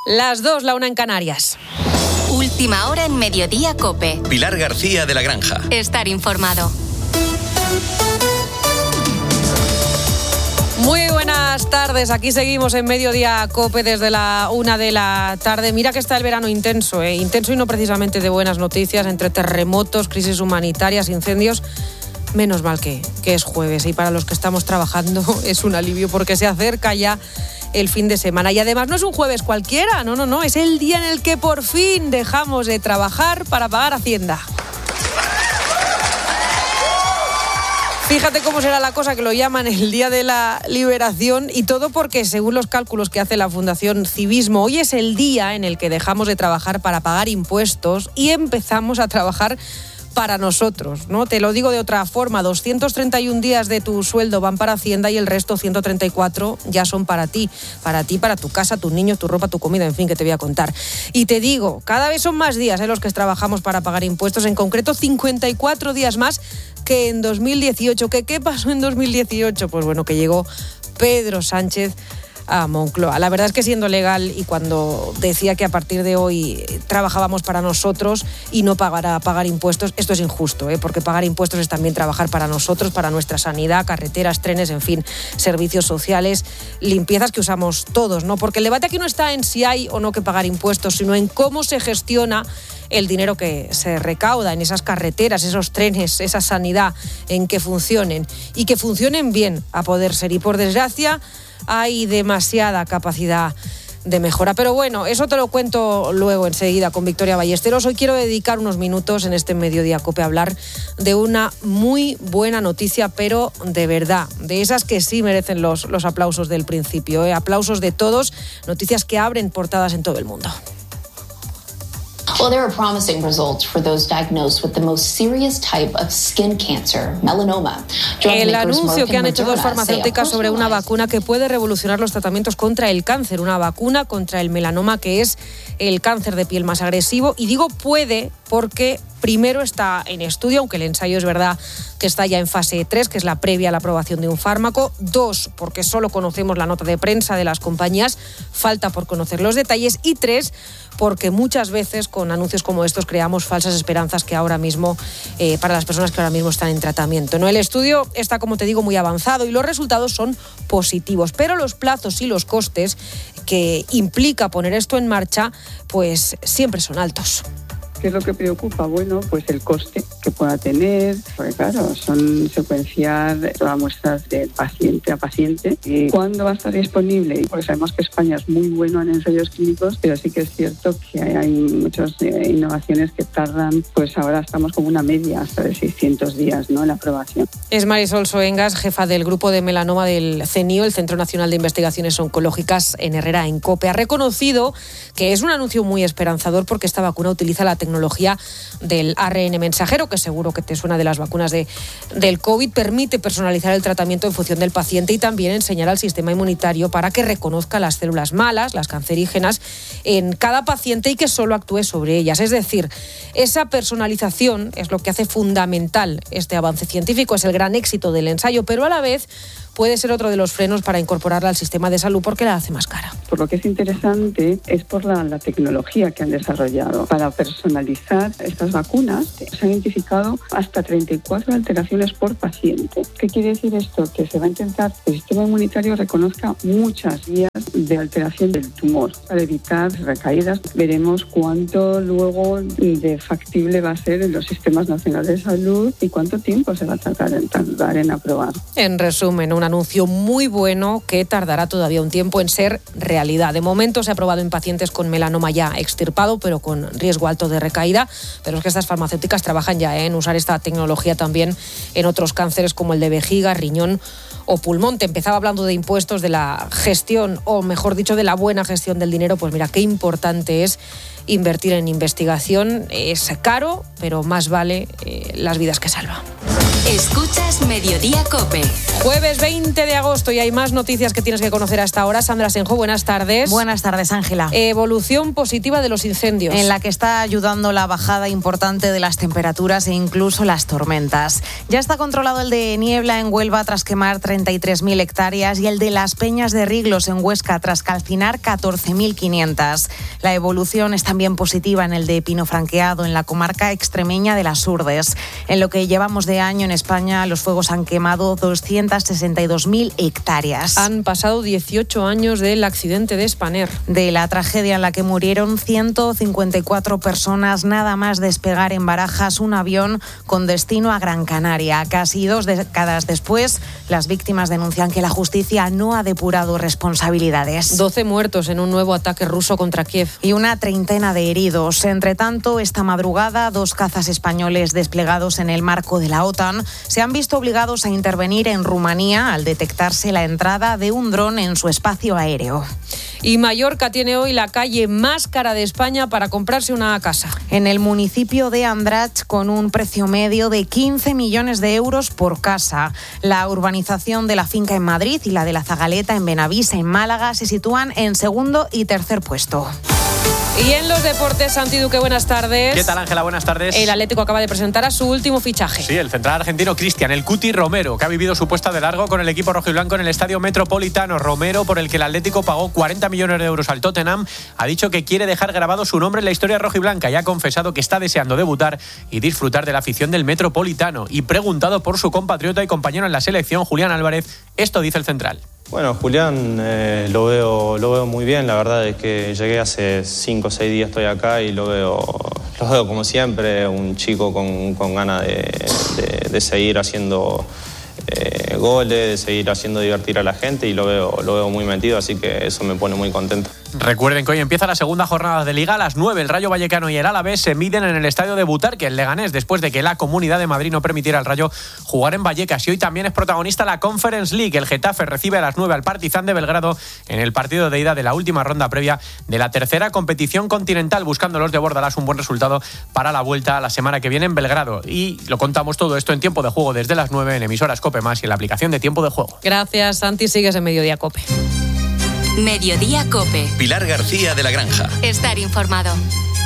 Las 2, la 1 en Canarias. Última hora en Mediodía COPE. Pilar García de la Granja. Estar informado. Muy buenas tardes, aquí seguimos en Mediodía COPE desde la 1 de la tarde. Mira que está el verano intenso, intenso y no precisamente de buenas noticias, entre terremotos, crisis humanitarias, incendios. Menos mal que es jueves y para los que estamos trabajando es un alivio porque se acerca ya el fin de semana. Y además no es un jueves cualquiera, no, es el día en el que por fin dejamos de trabajar para pagar Hacienda. Fíjate cómo será la cosa, que lo llaman el Día de la Liberación, y todo porque, según los cálculos que hace la Fundación Civismo, hoy es el día en el que dejamos de trabajar para pagar impuestos y empezamos a trabajar para nosotros, ¿no? Te lo digo de otra forma, 231 días de tu sueldo van para Hacienda y el resto, 134, ya son para ti, para tu casa, tus niños, tu ropa, tu comida, en fin, que te voy a contar. Y te digo, cada vez son más días los que trabajamos para pagar impuestos, en concreto 54 días más que en 2018. ¿Qué pasó en 2018? Pues bueno, que llegó Pedro Sánchez a Moncloa. La verdad es que siendo legal, y cuando decía que a partir de hoy trabajábamos para nosotros y no pagar impuestos, esto es injusto, porque pagar impuestos es también trabajar para nosotros, para nuestra sanidad, carreteras, trenes, en fin, servicios sociales, limpiezas que usamos todos, ¿no? Porque el debate aquí no está en si hay o no que pagar impuestos, sino en cómo se gestiona el dinero que se recauda en esas carreteras, esos trenes, esa sanidad, en que funcionen y que funcionen bien a poder ser. Y por desgracia hay demasiada capacidad de mejora. Pero bueno, eso te lo cuento luego enseguida con Victoria Ballesteros. Hoy quiero dedicar unos minutos en este Mediodía COPE a hablar de una muy buena noticia, pero de verdad, de esas que sí merecen los aplausos del principio, aplausos de todos, noticias que abren portadas en todo el mundo. Well, there are promising results for those diagnosed with the most serious type of skin cancer, melanoma. El anuncio que han hecho dos farmacéuticas sobre una vacuna que puede revolucionar los tratamientos contra el cáncer, una vacuna contra el melanoma, que es el cáncer de piel más agresivo. Y digo puede porque primero está en estudio, aunque el ensayo es verdad que está ya en fase 3, que es la previa a la aprobación de un fármaco. 2, porque solo conocemos la nota de prensa de las compañías, falta por conocer los detalles. Y 3, porque muchas veces con anuncios como estos creamos falsas esperanzas que ahora mismo, para las personas que ahora mismo están en tratamiento, ¿no? El estudio está, como te digo, muy avanzado y los resultados son positivos, pero los plazos y los costes que implica poner esto en marcha, pues siempre son altos. ¿Qué es lo que preocupa? Bueno, pues el coste que pueda tener, porque claro, son secuenciar todas muestras de paciente a paciente. ¿Y cuándo va a estar disponible? Porque sabemos que España es muy bueno en ensayos clínicos, pero sí que es cierto que hay muchas innovaciones que tardan, pues ahora estamos como una media hasta de 600 días, ¿no?, en la aprobación. Es Marisol Soengas, jefa del grupo de melanoma del CENIO, el Centro Nacional de Investigaciones Oncológicas, en Herrera, en COPE. Ha reconocido que es un anuncio muy esperanzador porque esta vacuna utiliza la tecnología del ARN mensajero, que seguro que te suena de las vacunas del COVID, permite personalizar el tratamiento en función del paciente y también enseñar al sistema inmunitario para que reconozca las células malas, las cancerígenas, en cada paciente y que solo actúe sobre ellas. Es decir, esa personalización es lo que hace fundamental este avance científico, es el gran éxito del ensayo, pero a la vez puede ser otro de los frenos para incorporarla al sistema de salud porque la hace más cara. Por lo que es interesante es por la tecnología que han desarrollado para personalizar estas vacunas. Se han identificado hasta 34 alteraciones por paciente. ¿Qué quiere decir esto? Que se va a intentar que el sistema inmunitario reconozca muchas vías de alteración del tumor para evitar recaídas. Veremos cuánto luego de factible va a ser en los sistemas nacionales de salud y cuánto tiempo se va a tardar en aprobar. En resumen, un anuncio muy bueno que tardará todavía un tiempo en ser realidad. De momento se ha probado en pacientes con melanoma ya extirpado, pero con riesgo alto de recaída. Pero es que estas farmacéuticas trabajan ya en usar esta tecnología también en otros cánceres como el de vejiga, riñón o pulmón. Te empezaba hablando de impuestos, de la gestión, o mejor dicho, de la buena gestión del dinero. Pues mira, qué importante es invertir en investigación. Es caro, pero más vale las vidas que salva. Escuchas Mediodía COPE. Jueves 20 de agosto y hay más noticias que tienes que conocer hasta ahora. Sandra Senjo, buenas tardes. Buenas tardes, Ángela. Evolución positiva de los incendios. En la que está ayudando la bajada importante de las temperaturas e incluso las tormentas. Ya está controlado el de Niebla en Huelva tras quemar 33.000 hectáreas y el de Las Peñas de Riglos en Huesca tras calcinar 14.500. La evolución es también positiva en el de Pino Franqueado en la comarca extremeña de las Urdes. En lo que llevamos de año en España, los fuegos han quemado 262.000 hectáreas. Han pasado 18 años del accidente de Spanair. De la tragedia en la que murieron 154 personas nada más despegar en Barajas un avión con destino a Gran Canaria. Casi 2 décadas después, las víctimas denuncian que la justicia no ha depurado responsabilidades. 12 muertos en un nuevo ataque ruso contra Kiev. Y una treintena de heridos. Entre tanto, esta madrugada, 2 cazas españoles desplegados en el marco de la OTAN se han visto obligados a intervenir en Rumanía al detectarse la entrada de un dron en su espacio aéreo. Y Mallorca tiene hoy la calle más cara de España para comprarse una casa. En el municipio de Andratx, con un precio medio de 15 millones de euros por casa. La urbanización de la finca en Madrid y la de la Zagaleta en Benavís, en Málaga, se sitúan en segundo y tercer puesto. Y en los deportes, Santi Duque, buenas tardes. ¿Qué tal, Ángela? Buenas tardes. El Atlético acaba de presentar a su último fichaje. Sí, el central argentino Cristian, el Cuti Romero, que ha vivido su puesta de largo con el equipo rojiblanco en el Estadio Metropolitano. Romero, por el que el Atlético pagó 40 millones de euros al Tottenham, ha dicho que quiere dejar grabado su nombre en la historia rojiblanca y ha confesado que está deseando debutar y disfrutar de la afición del Metropolitano. Y preguntado por su compatriota y compañero en la selección, Julián Álvarez, esto dice el central. Bueno, Julián lo veo muy bien. La verdad es que llegué hace 5 o 6 días, estoy acá y lo veo como siempre, un chico con ganas de seguir haciendo goles, de seguir haciendo divertir a la gente y lo veo muy metido, así que eso me pone muy contento. Recuerden que hoy empieza la segunda jornada de Liga a las 9. El Rayo Vallecano y el Alavés se miden en el estadio de Butarque, en Leganés, después de que la Comunidad de Madrid no permitiera al Rayo jugar en Vallecas. Y hoy también es protagonista la Conference League. El Getafe recibe a las 9 al Partizan de Belgrado en el partido de ida de la última ronda previa de la tercera competición continental, buscando los de Bordalás un buen resultado para la vuelta a la semana que viene en Belgrado. Y lo contamos todo esto en Tiempo de Juego desde las 9 en emisoras COPE+ y en la aplicación de Tiempo de Juego. Gracias, Santi. Sigues en Mediodía COPE. Mediodía COPE. Pilar García de la Granja. Estar informado.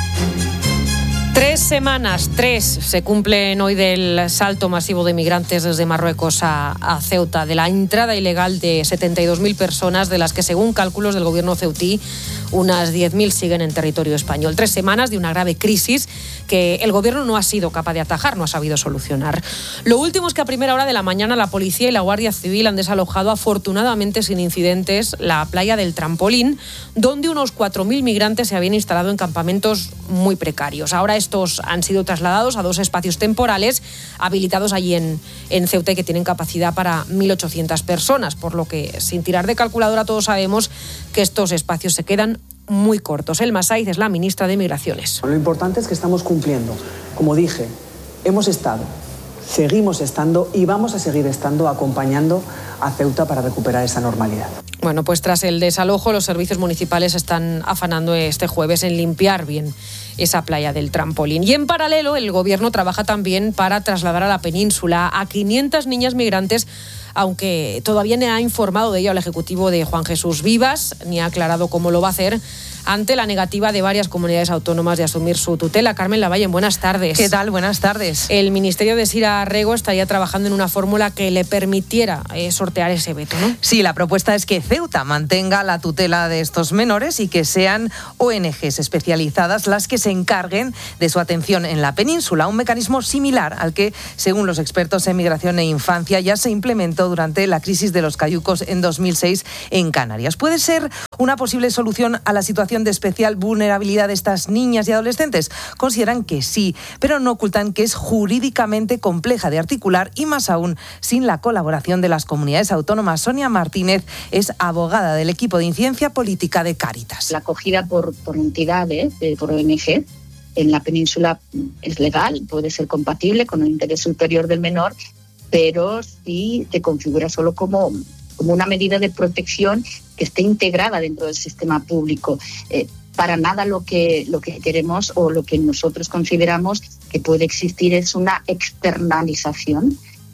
3 semanas, 3 se cumplen hoy del salto masivo de migrantes desde Marruecos a Ceuta, de la entrada ilegal de 72.000 personas, de las que según cálculos del gobierno ceutí, unas 10.000 siguen en territorio español. 3 semanas de una grave crisis que el gobierno no ha sido capaz de atajar, no ha sabido solucionar. Lo último es que a primera hora de la mañana la policía y la Guardia Civil han desalojado, afortunadamente sin incidentes, la playa del Trampolín, donde unos 4.000 migrantes se habían instalado en campamentos muy precarios. Ahora estos han sido trasladados a 2 espacios temporales habilitados allí en Ceuta y que tienen capacidad para 1.800 personas, por lo que sin tirar de calculadora todos sabemos que estos espacios se quedan muy cortos. Elma Saiz es la ministra de Migraciones. Lo importante es que estamos cumpliendo. Como dije, hemos estado, seguimos estando y vamos a seguir estando acompañando a Ceuta para recuperar esa normalidad. Bueno, pues tras el desalojo, los servicios municipales están afanando este jueves en limpiar bien esa playa del Trampolín. Y en paralelo, el gobierno trabaja también para trasladar a la península a 500 niñas migrantes, aunque todavía no ha informado de ello al Ejecutivo de Juan Jesús Vivas, ni ha aclarado cómo lo va a hacer, ante la negativa de varias comunidades autónomas de asumir su tutela. Carmen Lavalle, buenas tardes. ¿Qué tal? Buenas tardes. El Ministerio de Sira Rego estaría trabajando en una fórmula que le permitiera sortear ese veto, ¿no? Sí, la propuesta es que Ceuta mantenga la tutela de estos menores y que sean ONGs especializadas las que se encarguen de su atención en la península, un mecanismo similar al que, según los expertos en migración e infancia, ya se implementó durante la crisis de los cayucos en 2006 en Canarias. ¿Puede ser una posible solución a la situación de especial vulnerabilidad de estas niñas y adolescentes? Consideran que sí, pero no ocultan que es jurídicamente compleja de articular y más aún sin la colaboración de las comunidades autónomas. Sonia Martínez es abogada del equipo de incidencia política de Cáritas. La acogida por entidades, por ONG, en la península es legal, puede ser compatible con el interés superior del menor, pero sí se configura solo como una medida de protección que esté integrada dentro del sistema público. Para nada lo que queremos o lo que nosotros consideramos que puede existir es una externalización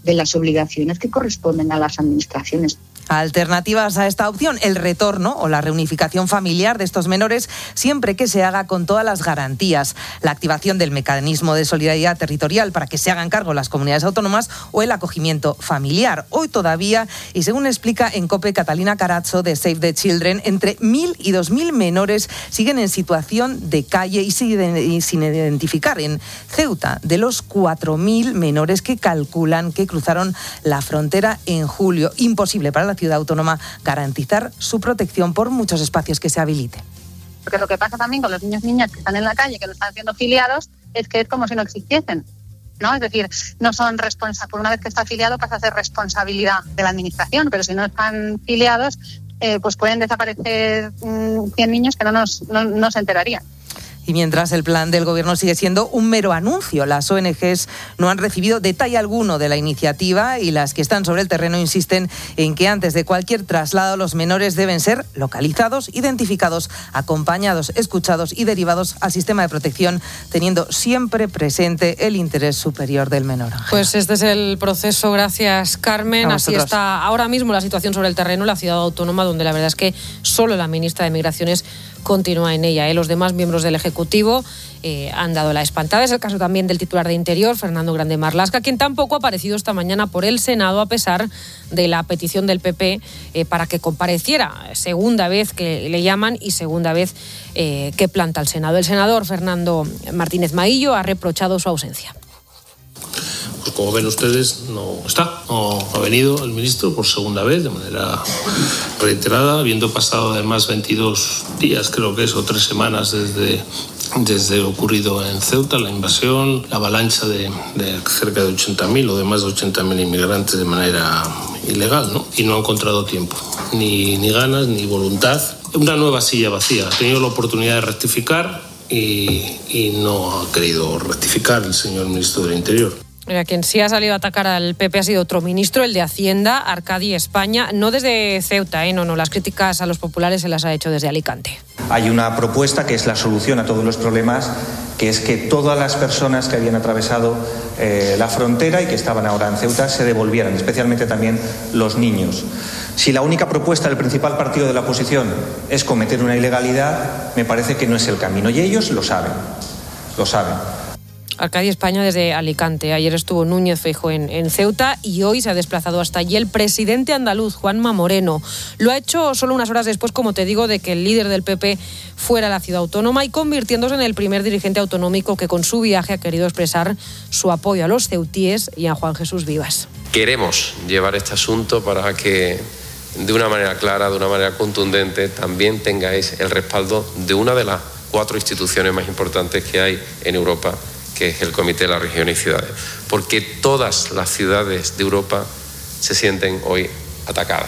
de las obligaciones que corresponden a las administraciones. Alternativas a esta opción, el retorno o la reunificación familiar de estos menores, siempre que se haga con todas las garantías. La activación del mecanismo de solidaridad territorial para que se hagan cargo las comunidades autónomas o el acogimiento familiar. Hoy todavía, y según explica en COPE Catalina Carazo de Save the Children, entre 1.000 y 2.000 menores siguen en situación de calle y sin identificar. En Ceuta, de los 4.000 menores que calculan que cruzaron la frontera en julio, imposible para la ciudad autónoma garantizar su protección por muchos espacios que se habiliten. Porque lo que pasa también con los niños y niñas que están en la calle, que no están siendo filiados, es que es como si no existiesen, ¿no? Es decir, no son responsables. Por una vez que está afiliado pasa a ser responsabilidad de la administración, pero si no están filiados, pues pueden desaparecer 100 niños que no se enterarían. Y mientras el plan del Gobierno sigue siendo un mero anuncio, las ONGs no han recibido detalle alguno de la iniciativa y las que están sobre el terreno insisten en que antes de cualquier traslado los menores deben ser localizados, identificados, acompañados, escuchados y derivados al sistema de protección, teniendo siempre presente el interés superior del menor. Pues este es el proceso, gracias Carmen. Así está ahora mismo la situación sobre el terreno en la ciudad autónoma, donde la verdad es que solo la ministra de Migraciones continúa en ella. Los demás miembros del Ejecutivo han dado la espantada. Es el caso también del titular de Interior, Fernando Grande Marlaska, quien tampoco ha aparecido esta mañana por el Senado a pesar de la petición del PP para que compareciera. Segunda vez que le llaman y segunda vez que planta el Senado. El senador Fernando Martínez Maillo ha reprochado su ausencia. Pues como ven ustedes, no ha venido el ministro por segunda vez de manera reiterada, habiendo pasado además 22 días, creo que es, o 3 semanas desde ocurrido en Ceuta, la invasión, la avalancha de cerca de 80.000 o de más de 80.000 inmigrantes de manera ilegal, ¿no? Y no ha encontrado tiempo, ni ganas, ni voluntad. Una nueva silla vacía. Ha tenido la oportunidad de rectificar y no ha querido rectificar el señor ministro del Interior. Mira, quien sí ha salido a atacar al PP ha sido otro ministro, el de Hacienda, Arcadi España, no desde Ceuta, no, las críticas a los populares se las ha hecho desde Alicante. Hay una propuesta que es la solución a todos los problemas, que es que todas las personas que habían atravesado la frontera y que estaban ahora en Ceuta se devolvieran, especialmente también los niños. Si la única propuesta del principal partido de la oposición es cometer una ilegalidad, me parece que no es el camino, y ellos lo saben. Arcadi España desde Alicante. Ayer estuvo Núñez Feijóo en Ceuta y hoy se ha desplazado hasta allí el presidente andaluz, Juanma Moreno. Lo ha hecho solo unas horas después, como te digo, de que el líder del PP fuera a la ciudad autónoma y convirtiéndose en el primer dirigente autonómico que con su viaje ha querido expresar su apoyo a los ceutíes y a Juan Jesús Vivas. Queremos llevar este asunto para que de una manera clara, de una manera contundente, también tengáis el respaldo de una de las 4 instituciones más importantes que hay en Europa, que es el Comité de las Regiones y Ciudades, porque todas las ciudades de Europa se sienten hoy atacadas.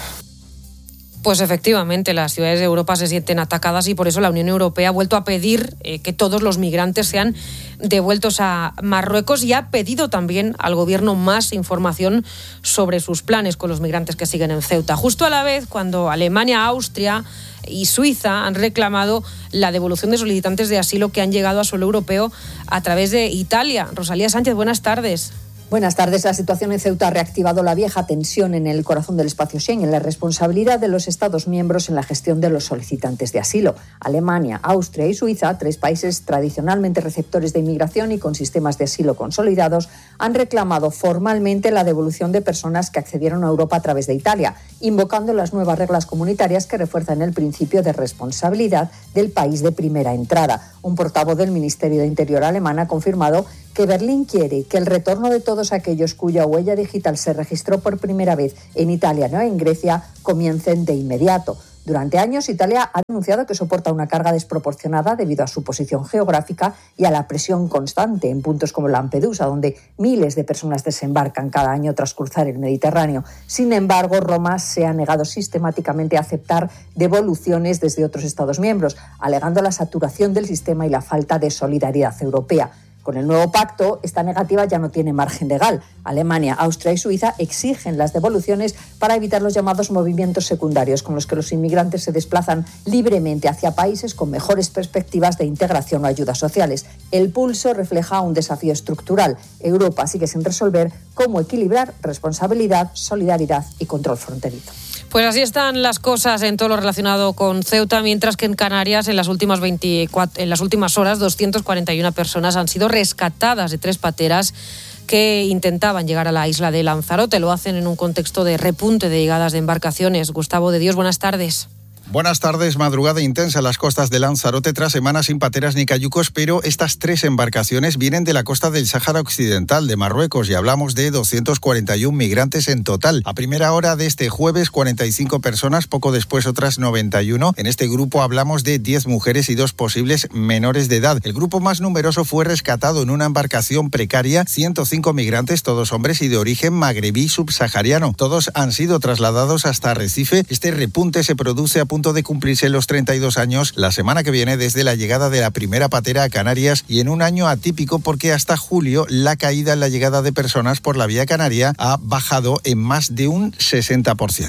Pues efectivamente, las ciudades de Europa se sienten atacadas y por eso la Unión Europea ha vuelto a pedir que todos los migrantes sean devueltos a Marruecos y ha pedido también al gobierno más información sobre sus planes con los migrantes que siguen en Ceuta. Justo a la vez, cuando Alemania, Austria y Suiza han reclamado la devolución de solicitantes de asilo que han llegado a suelo europeo a través de Italia. Rosalía Sánchez, buenas tardes. Buenas tardes. La situación en Ceuta ha reactivado la vieja tensión en el corazón del espacio Schengen, la responsabilidad de los Estados miembros en la gestión de los solicitantes de asilo. Alemania, Austria y Suiza, 3 países tradicionalmente receptores de inmigración y con sistemas de asilo consolidados, han reclamado formalmente la devolución de personas que accedieron a Europa a través de Italia, invocando las nuevas reglas comunitarias que refuerzan el principio de responsabilidad del país de primera entrada. Un portavoz del Ministerio de Interior alemán ha confirmado que Berlín quiere que el retorno de todos aquellos cuya huella digital se registró por primera vez en Italia o en Grecia comiencen de inmediato. Durante años, Italia ha denunciado que soporta una carga desproporcionada debido a su posición geográfica y a la presión constante en puntos como Lampedusa, donde miles de personas desembarcan cada año tras cruzar el Mediterráneo. Sin embargo, Roma se ha negado sistemáticamente a aceptar devoluciones desde otros Estados miembros, alegando la saturación del sistema y la falta de solidaridad europea. Con el nuevo pacto, esta negativa ya no tiene margen legal. Alemania, Austria y Suiza exigen las devoluciones para evitar los llamados movimientos secundarios, con los que los inmigrantes se desplazan libremente hacia países con mejores perspectivas de integración o ayudas sociales. El pulso refleja un desafío estructural. Europa sigue sin resolver cómo equilibrar responsabilidad, solidaridad y control fronterizo. Pues así están las cosas en todo lo relacionado con Ceuta, mientras que en Canarias en las últimas horas 241 personas han sido rescatadas de 3 pateras que intentaban llegar a la isla de Lanzarote. Lo hacen en un contexto de repunte de llegadas de embarcaciones. Gustavo de Dios, buenas tardes. Buenas tardes. Madrugada intensa en las costas de Lanzarote tras semanas sin pateras ni cayucos, pero estas 3 embarcaciones vienen de la costa del Sáhara Occidental de Marruecos y hablamos de 241 migrantes en total. A primera hora de este jueves, 45 personas, poco después otras 91. En este grupo hablamos de 10 mujeres y 2 posibles menores de edad. El grupo más numeroso fue rescatado en una embarcación precaria, 105 migrantes, todos hombres y de origen magrebí subsahariano. Todos han sido trasladados hasta Arrecife. Este repunte se produce a punto de cumplirse los 32 años la semana que viene desde la llegada de la primera patera a Canarias y en un año atípico porque hasta julio la caída en la llegada de personas por la vía canaria ha bajado en más de un 60%.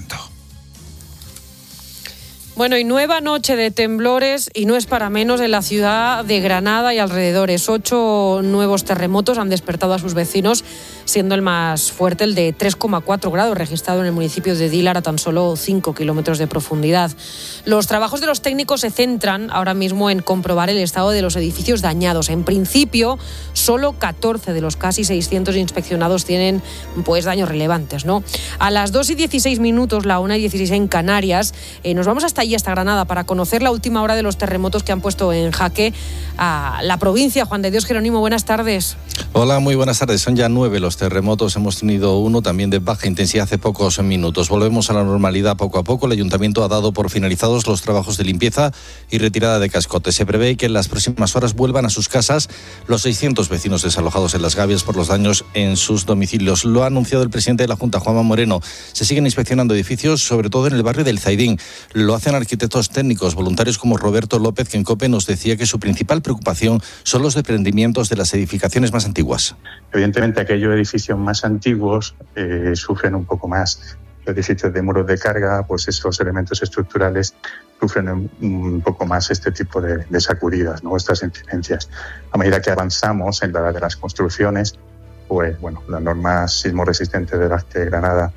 Bueno, y nueva noche de temblores, y no es para menos, en la ciudad de Granada y alrededores. 8 nuevos terremotos han despertado a sus vecinos, siendo el más fuerte el de 3,4 grados, registrado en el municipio de Dílar a tan solo 5 kilómetros de profundidad. Los trabajos de los técnicos se centran ahora mismo en comprobar el estado de los edificios dañados. En principio, solo 14 de los casi 600 inspeccionados tienen daños relevantes, ¿no? A las 2:16, la 1:16 en Canarias, nos vamos hasta Granada para conocer la última hora de los terremotos que han puesto en jaque a la provincia. Juan de Dios Jerónimo, buenas tardes. Hola, muy buenas tardes. Son ya 9 los terremotos. Hemos tenido uno también de baja intensidad hace pocos minutos. Volvemos a la normalidad poco a poco. El ayuntamiento ha dado por finalizados los trabajos de limpieza y retirada de cascotes. Se prevé que en las próximas horas vuelvan a sus casas los 600 vecinos desalojados en Las Gavias por los daños en sus domicilios. Lo ha anunciado el presidente de la Junta, Juanma Moreno. Se siguen inspeccionando edificios, sobre todo en el barrio del Zaidín. Lo hacen arquitectos técnicos voluntarios como Roberto López, que en COPE nos decía que su principal preocupación son los desprendimientos de las edificaciones más antiguas. Evidentemente, aquellos edificios más antiguos sufren un poco más. Los edificios de muros de carga, pues esos elementos estructurales sufren un poco más este tipo de sacudidas, ¿no? Estas incidencias. A medida que avanzamos en la edad de las construcciones, pues bueno, las normas sismoresistentes de las que Granada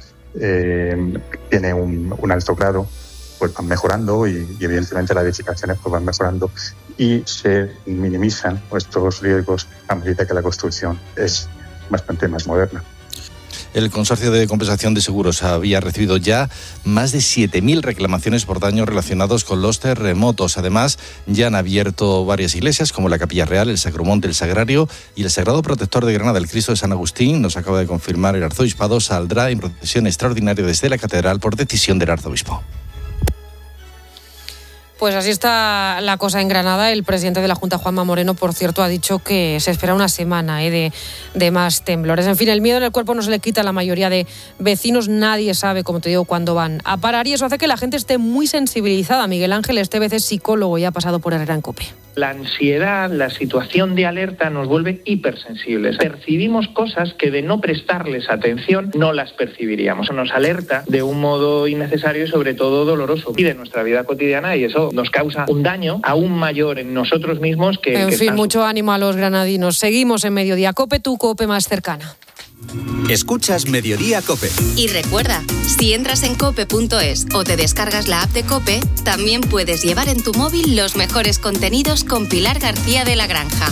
tiene un alto grado, pues van mejorando y evidentemente las edificaciones pues van mejorando y se minimizan estos riesgos a medida que la construcción es bastante más moderna. El Consorcio de Compensación de Seguros había recibido ya más de 7.000 reclamaciones por daños relacionados con los terremotos. Además, ya han abierto varias iglesias como la Capilla Real, el Sacromonte, el Sagrario y el Sagrado Protector de Granada, el Cristo de San Agustín. Nos acaba de confirmar el arzobispado, saldrá en procesión extraordinaria desde la catedral por decisión del arzobispo. Pues así está la cosa en Granada. El presidente de la Junta, Juanma Moreno, por cierto, ha dicho que se espera una semana de más temblores. En fin, el miedo en el cuerpo no se le quita a la mayoría de vecinos. Nadie sabe, como te digo, cuándo van a parar y eso hace que la gente esté muy sensibilizada. Miguel Ángel Estevez es psicólogo y ha pasado por Herrera en COPE. La ansiedad, la situación de alerta nos vuelve hipersensibles. Percibimos cosas que de no prestarles atención no las percibiríamos. Nos alerta de un modo innecesario y sobre todo doloroso y de nuestra vida cotidiana y eso nos causa un daño aún mayor en nosotros mismos que... En fin, mucho ánimo a los granadinos. Seguimos en Mediodía COPE, tu COPE más cercana. Escuchas Mediodía COPE. Y recuerda, si entras en cope.es o te descargas la app de COPE, también puedes llevar en tu móvil los mejores contenidos con Pilar García de la Granja.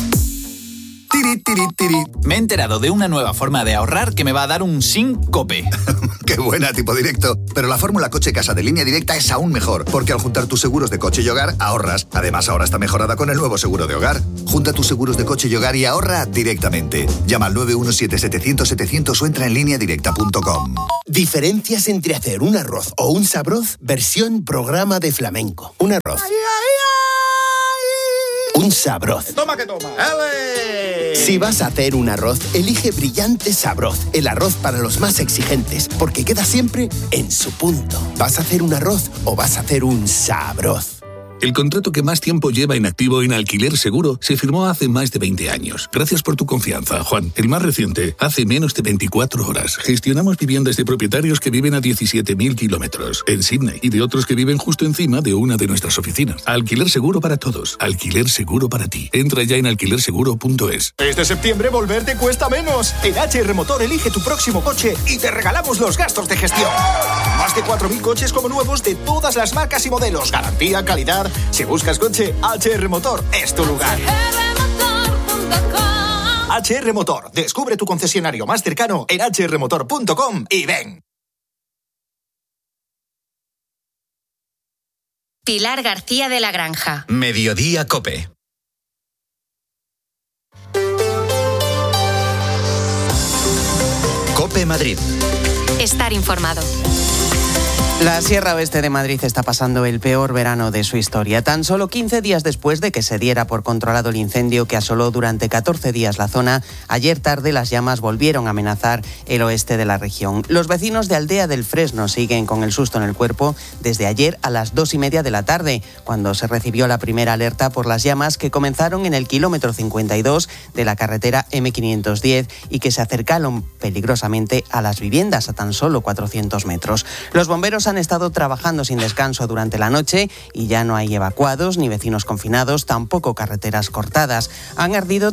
Me he enterado de una nueva forma de ahorrar que me va a dar un síncope. Qué buena, tipo directo. Pero la fórmula coche-casa de Línea Directa es aún mejor, porque al juntar tus seguros de coche y hogar, ahorras. Además, ahora está mejorada con el nuevo seguro de hogar. Junta tus seguros de coche y hogar y ahorra directamente. Llama al 917-700-700 o entra en lineadirecta.com. Diferencias entre hacer un arroz o un sabroz, versión programa de flamenco. Un arroz. Un sabroz. Toma que toma. Si vas a hacer un arroz, elige Brillante Sabroz, el arroz para los más exigentes, porque queda siempre en su punto. ¿Vas a hacer un arroz o vas a hacer un sabroz? El contrato que más tiempo lleva en activo en Alquiler Seguro se firmó hace más de 20 años. Gracias por tu confianza, Juan. El más reciente, hace menos de 24 horas. Gestionamos viviendas de propietarios que viven a 17.000 kilómetros en Sydney y de otros que viven justo encima de una de nuestras oficinas. Alquiler Seguro para todos. Alquiler Seguro para ti. Entra ya en alquilerseguro.es. Este septiembre volver te cuesta menos. En HR Motor elige tu próximo coche y te regalamos los gastos de gestión. Más de 4.000 coches como nuevos de todas las marcas y modelos. Garantía, calidad. Si buscas coche, HR Motor es tu lugar. HR Motor. Descubre tu concesionario más cercano en hrmotor.com y ven. Pilar García de la Granja. Mediodía COPE. COPE Madrid. Estar informado. La Sierra Oeste de Madrid está pasando el peor verano de su historia. Tan solo 15 días después de que se diera por controlado el incendio que asoló durante 14 días la zona, ayer tarde las llamas volvieron a amenazar el oeste de la región. Los vecinos de Aldea del Fresno siguen con el susto en el cuerpo desde ayer a las 2:30 de la tarde, cuando se recibió la primera alerta por las llamas que comenzaron en el kilómetro 52 de la carretera M510 y que se acercaron peligrosamente a las viviendas a tan solo 400 metros. Los bomberos han estado trabajando sin descanso durante la noche y ya no hay evacuados ni vecinos confinados, tampoco carreteras cortadas. Han ardido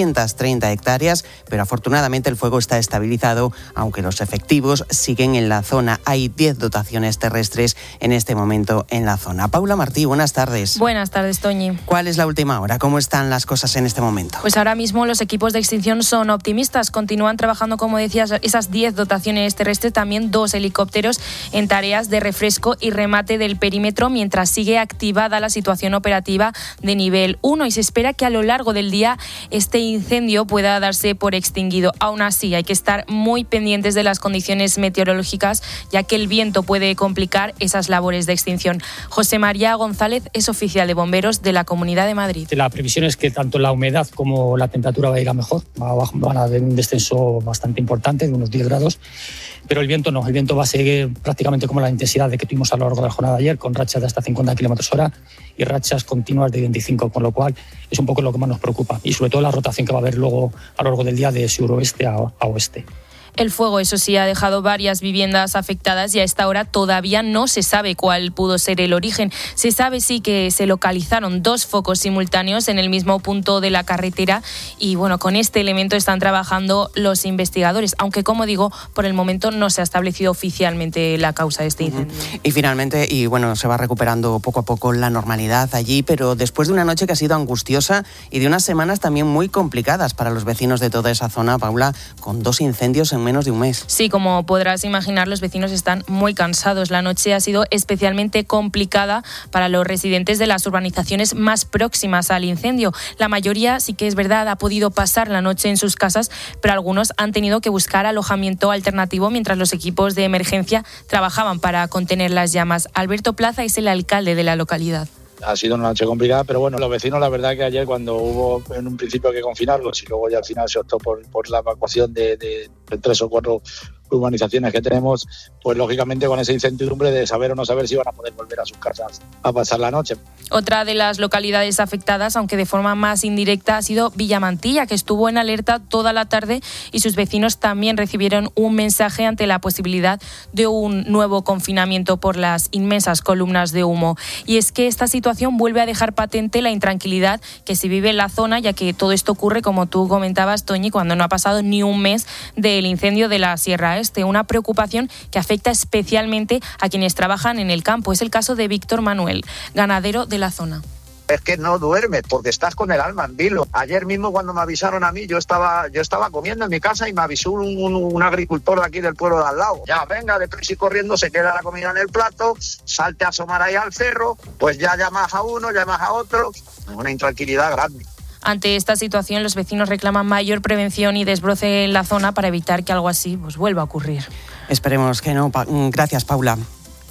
330 hectáreas, pero afortunadamente el fuego está estabilizado, aunque los efectivos siguen en la zona. Hay 10 dotaciones terrestres en este momento en la zona. Paula Martí, buenas tardes. Buenas tardes, Toñi. ¿Cuál es la última hora? ¿Cómo están las cosas en este momento? Pues ahora mismo los equipos de extinción son optimistas. Continúan trabajando, como decías, esas 10 dotaciones terrestres, también 2 helicópteros en tareas de refresco y remate del perímetro, mientras sigue activada la situación operativa de nivel 1 y se espera que a lo largo del día este incendio pueda darse por extinguido. Aún así, hay que estar muy pendientes de las condiciones meteorológicas, ya que el viento puede complicar esas labores de extinción. José María González es oficial de bomberos de la Comunidad de Madrid. La previsión es que tanto la humedad como la temperatura va a ir a mejor, van a haber un descenso bastante importante de unos 10 grados. Pero el viento no, el viento va a seguir prácticamente como la intensidad de que tuvimos a lo largo de la jornada de ayer, con rachas de hasta 50 km/h y rachas continuas de 25, con lo cual es un poco lo que más nos preocupa. Y sobre todo la rotación que va a haber luego a lo largo del día de suroeste a oeste. El fuego, eso sí, ha dejado varias viviendas afectadas y a esta hora todavía no se sabe cuál pudo ser el origen. Se sabe sí que se localizaron 2 focos simultáneos en el mismo punto de la carretera y bueno, con este elemento están trabajando los investigadores, aunque como digo, por el momento no se ha establecido oficialmente la causa de este incendio. Y finalmente, y bueno, se va recuperando poco a poco la normalidad allí, pero después de una noche que ha sido angustiosa y de unas semanas también muy complicadas para los vecinos de toda esa zona, Paula, con 2 incendios en menos de un mes. Sí, como podrás imaginar, los vecinos están muy cansados. La noche ha sido especialmente complicada para los residentes de las urbanizaciones más próximas al incendio. La mayoría, sí que es verdad, ha podido pasar la noche en sus casas, pero algunos han tenido que buscar alojamiento alternativo mientras los equipos de emergencia trabajaban para contener las llamas. Alberto Plaza es el alcalde de la localidad. Ha sido una noche complicada, pero bueno, los vecinos, la verdad que ayer cuando hubo en un principio que confinarlos y luego ya al final se optó por la evacuación de 3 o 4 urbanizaciones que tenemos, pues lógicamente con esa incertidumbre de saber o no saber si van a poder volver a sus casas a pasar la noche. Otra de las localidades afectadas, aunque de forma más indirecta, ha sido Villamantilla, que estuvo en alerta toda la tarde y sus vecinos también recibieron un mensaje ante la posibilidad de un nuevo confinamiento por las inmensas columnas de humo. Y es que esta situación vuelve a dejar patente la intranquilidad que se vive en la zona, ya que todo esto ocurre, como tú comentabas, Toñi, cuando no ha pasado ni un mes del incendio de la Sierra Este, una preocupación que afecta especialmente a quienes trabajan en el campo. Es el caso de Víctor Manuel, ganadero de la zona. Es que no duermes porque estás con el alma en vilo. Ayer mismo cuando me avisaron a mí, yo estaba comiendo en mi casa y me avisó un agricultor de aquí del pueblo de al lado. Ya, venga, deprisa y corriendo, se queda la comida en el plato, salte a asomar ahí al cerro, pues ya llamas a uno, llamas a otro. Una intranquilidad grande. Ante esta situación, los vecinos reclaman mayor prevención y desbroce en la zona para evitar que algo así vuelva a ocurrir. Esperemos que no. Gracias, Paula.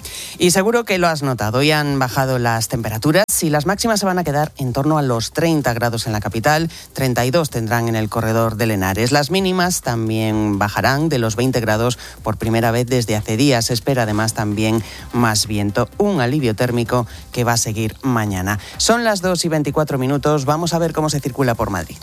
Y seguro que lo has notado, hoy han bajado las temperaturas y las máximas se van a quedar en torno a los 30 grados en la capital, 32 tendrán en el corredor del Henares. Las mínimas también bajarán de los 20 grados por primera vez desde hace días. Se espera además también más viento, un alivio térmico que va a seguir mañana. Son las 2:24, vamos a ver cómo se circula por Madrid.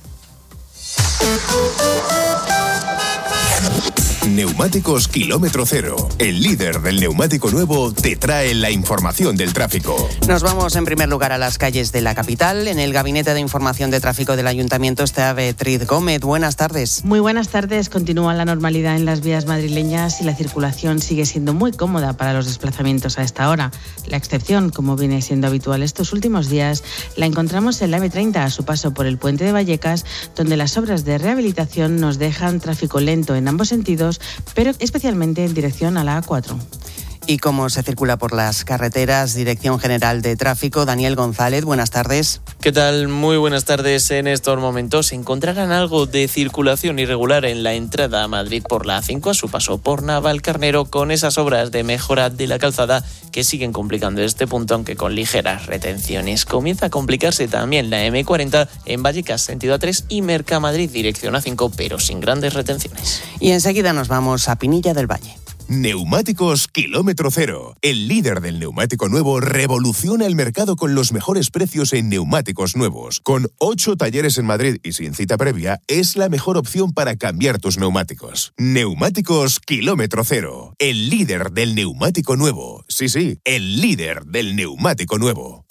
Neumáticos Kilómetro Cero, el líder del neumático nuevo, te trae la información del tráfico. Nos vamos en primer lugar a las calles de la capital. En el Gabinete de Información de Tráfico del Ayuntamiento está Beatriz Gómez. Buenas tardes. Muy buenas tardes. Continúa la normalidad en las vías madrileñas y la circulación sigue siendo muy cómoda para los desplazamientos a esta hora. La excepción, como viene siendo habitual estos últimos días, la encontramos en la M30 a su paso por el puente de Vallecas, donde las obras de rehabilitación nos dejan tráfico lento en ambos sentidos, pero especialmente en dirección a la A4. ¿Y cómo se circula por las carreteras? Dirección General de Tráfico, Daniel González, buenas tardes. ¿Qué tal? Muy buenas tardes. En estos momentos encontrarán algo de circulación irregular en la entrada a Madrid por la A5 a su paso por Navalcarnero, con esas obras de mejora de la calzada que siguen complicando este punto, aunque con ligeras retenciones. Comienza a complicarse también la M40 en Vallecas, sentido A3, y Mercamadrid, dirección A5, pero sin grandes retenciones. Y enseguida nos vamos a Pinilla del Valle. Neumáticos Kilómetro Cero, el líder del neumático nuevo, revoluciona el mercado con los mejores precios en neumáticos nuevos. Con 8 talleres en Madrid y sin cita previa, es la mejor opción para cambiar tus neumáticos. Neumáticos Kilómetro Cero, el líder del neumático nuevo. Sí, el líder del neumático nuevo.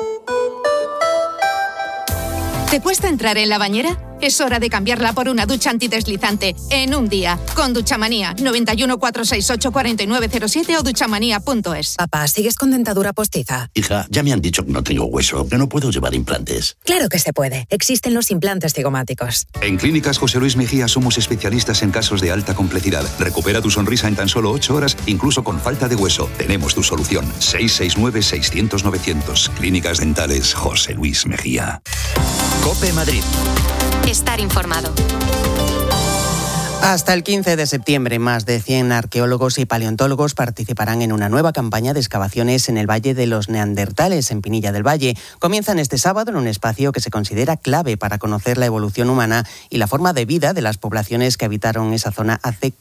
¿Te cuesta entrar en la bañera? Es hora de cambiarla por una ducha antideslizante en un día. Con Duchamanía, 91 468 4907 o duchamanía.es. Papá, ¿sigues con dentadura postiza? Hija, ya me han dicho que no tengo hueso, que no puedo llevar implantes. Claro que se puede. Existen los implantes cigomáticos. En Clínicas José Luis Mejía somos especialistas en casos de alta complejidad. Recupera tu sonrisa en tan solo 8 horas, incluso con falta de hueso. Tenemos tu solución. 669-600-900. Clínicas Dentales José Luis Mejía. COPE Madrid. Estar informado. Hasta el 15 de septiembre, más de 100 arqueólogos y paleontólogos participarán en una nueva campaña de excavaciones en el Valle de los Neandertales, en Pinilla del Valle. Comienzan este sábado en un espacio que se considera clave para conocer la evolución humana y la forma de vida de las poblaciones que habitaron esa zona hace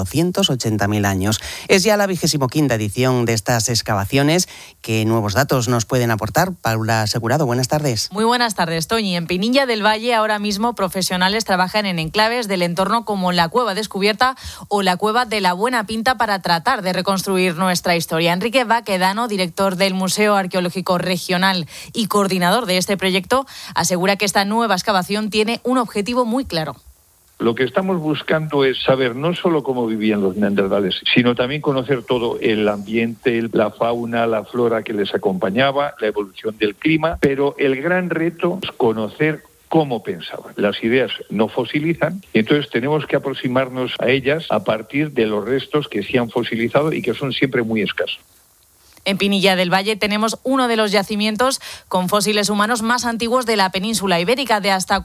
480.000 años. Es ya la 25ª edición de estas excavaciones. ¿Qué nuevos datos nos pueden aportar? Paula Asegurado, buenas tardes. Muy buenas tardes, Toñi. En Pinilla del Valle ahora mismo profesionales trabajan en enclaves del entorno como la Cueva Descubierta o la Cueva de la Buena Pinta para tratar de reconstruir nuestra historia. Enrique Baquedano, director del Museo Arqueológico Regional y coordinador de este proyecto, asegura que esta nueva excavación tiene un objetivo muy claro. Lo que estamos buscando es saber no solo cómo vivían los neandertales, sino también conocer todo el ambiente, la fauna, la flora que les acompañaba, la evolución del clima, pero el gran reto es conocer cómo pensaban. Las ideas no fosilizan y entonces tenemos que aproximarnos a ellas a partir de los restos que se han fosilizado y que son siempre muy escasos. En Pinilla del Valle tenemos uno de los yacimientos con fósiles humanos más antiguos de la península ibérica, de hasta